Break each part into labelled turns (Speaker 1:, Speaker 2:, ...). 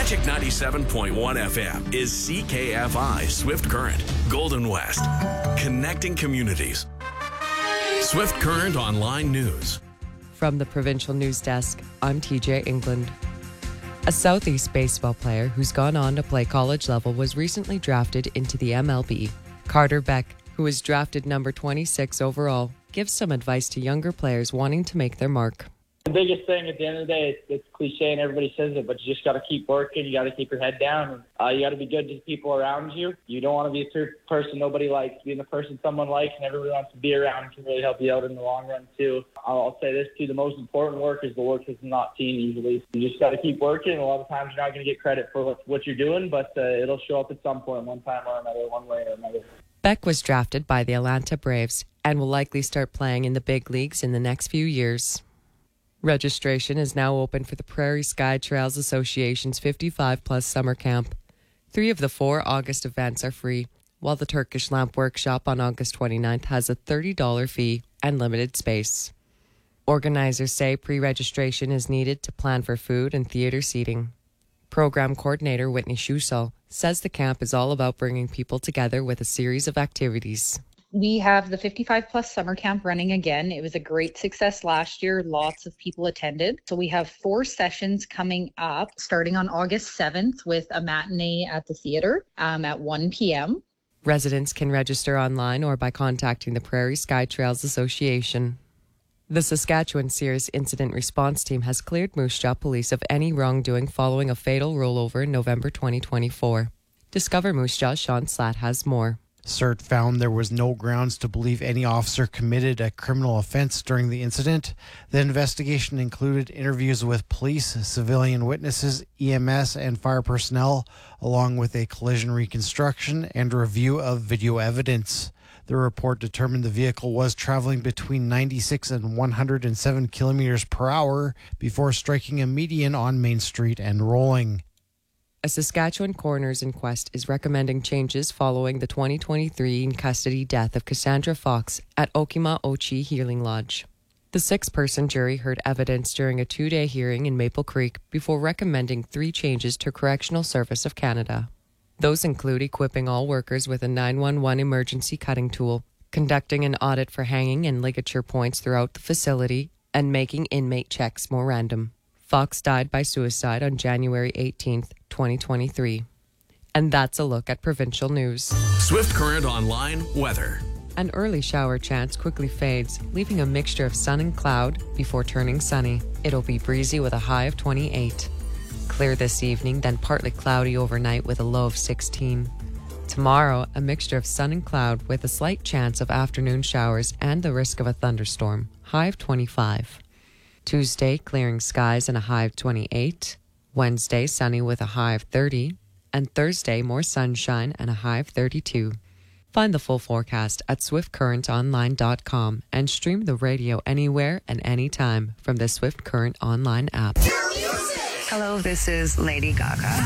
Speaker 1: Magic 97.1 FM is CKFI Swift Current, Golden West, connecting communities. Swift Current Online News.
Speaker 2: From the Provincial News Desk, I'm TJ England. A Southeast baseball player who's gone on to play college level was recently drafted into the MLB. Carter Beck, who was drafted number 26 overall, gives some advice to younger players wanting to make their mark.
Speaker 3: The biggest thing at the end of the day, it's cliche and everybody says it, but you just got to keep working. You got to keep your head down. You got to be good to the people around you. You don't want to be a person nobody likes. Being the person someone likes and everybody wants to be around can really help you out in the long run too. I'll say this too, the most important work is the work that's not seen usually. You just got to keep working. A lot of times you're not going to get credit for what you're doing, but it'll show up at some point, one time or another, one way or another.
Speaker 2: Beck was drafted by the Atlanta Braves and will likely start playing in the big leagues in the next few years. Registration is now open for the Prairie Sky Trails Association's 55-plus summer camp. 3 of the 4 August events are free, while the Turkish Lamp Workshop on August 29th has a $30 fee and limited space. Organizers say pre-registration is needed to plan for food and theater seating. Program coordinator Whitney Schusel says the camp is all about bringing people together with a series of activities.
Speaker 4: We have the 55-plus summer camp running again. It was a great success last year. Lots of people attended. So we have 4 sessions coming up, starting on August 7th with a matinee at the theater at 1 p.m.
Speaker 2: Residents can register online or by contacting the Prairie Sky Trails Association. The Saskatchewan Sears Incident Response Team has cleared Moose Jaw Police of any wrongdoing following a fatal rollover in November 2024. Discover Moose Jaw's Sean Slatt has more.
Speaker 5: CERT found there was no grounds to believe any officer committed a criminal offense during the incident. The investigation included interviews with police, civilian witnesses, EMS, and fire personnel, along with a collision reconstruction and review of video evidence. The report determined the vehicle was traveling between 96 and 107 kilometers per hour before striking a median on Main Street and rolling.
Speaker 2: A Saskatchewan coroner's inquest is recommending changes following the 2023 in-custody death of Cassandra Fox at Okima-Ochi Healing Lodge. The 6-person jury heard evidence during a 2-day hearing in Maple Creek before recommending 3 changes to Correctional Service of Canada. Those include equipping all workers with a 911 emergency cutting tool, conducting an audit for hanging and ligature points throughout the facility, and making inmate checks more random. Fox died by suicide on January 18th, 2023. And that's a look at provincial news.
Speaker 1: Swift Current Online weather.
Speaker 2: An early shower chance quickly fades, leaving a mixture of sun and cloud before turning sunny. It'll be breezy with a high of 28. Clear this evening, then partly cloudy overnight with a low of 16. Tomorrow, a mixture of sun and cloud with a slight chance of afternoon showers and the risk of a thunderstorm. High of 25. Tuesday, clearing skies and a high of 28. Wednesday, sunny with a high of 30. And Thursday, more sunshine and a high of 32. Find the full forecast at swiftcurrentonline.com and stream the radio anywhere and anytime from the Swift Current Online app.
Speaker 6: Hello, this is Lady Gaga.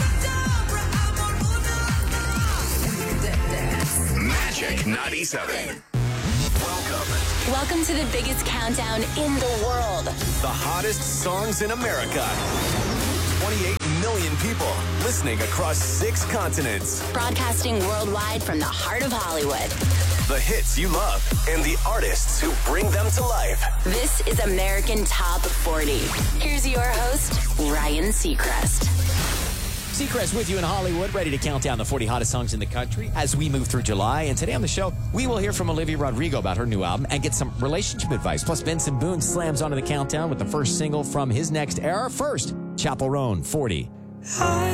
Speaker 1: Magic 97.
Speaker 7: Welcome to the biggest countdown in the world.
Speaker 8: The hottest songs in America. 28 million people listening across 6 continents.
Speaker 7: Broadcasting worldwide from the heart of Hollywood.
Speaker 8: The hits you love and the artists who bring them to life.
Speaker 7: This is American Top 40. Here's your host, Ryan Seacrest.
Speaker 9: Seacrest with you in Hollywood, ready to count down the 40 hottest songs in the country as we move through July. And today on the show, we will hear from Olivia Rodrigo about her new album and get some relationship advice. Plus, Benson Boone slams onto the countdown with the first single from his next era. First, Chapel Roan, 40.